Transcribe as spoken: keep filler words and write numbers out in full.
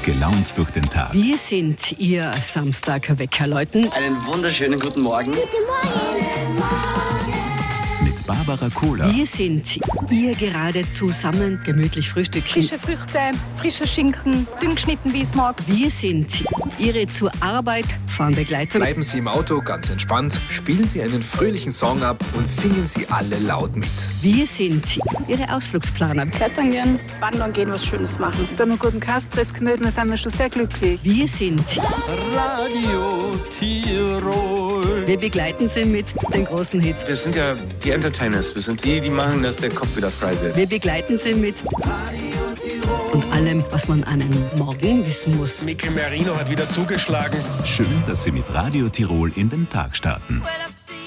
gelaunt durch den Tag. Wir sind Ihr Samstag-Weckerläuten. Einen wunderschönen guten Morgen. Guten Morgen. Mit Barbara Kohler. Wir sind Ihr gerade zusammen gemütlich frühstücken. Frische Früchte, frischer Schinken, dünn geschnitten, wie es mag. Wir sind Ihre zur Arbeit Fahrbegleitung. Bleiben Sie im Auto ganz entspannt, spielen Sie einen fröhlichen Song ab und singen Sie alle laut mit. Wir sind Ihre Ausflugsplaner. Klettern gehen, wandern gehen, was Schönes machen. Dann einen guten Kaspress knödeln, dann sind wir schon sehr glücklich. Wir sind Radio Tirol. Wir begleiten Sie mit den großen Hits. Wir sind ja die Entertainers. Wir sind die, die machen, dass der Kopf wieder frei wird. Wir begleiten Sie mit und allem, was man an einem Morgen wissen muss. Mikel Merino hat wieder zugeschlagen. Schön, dass Sie mit Radio Tirol in den Tag starten. Well,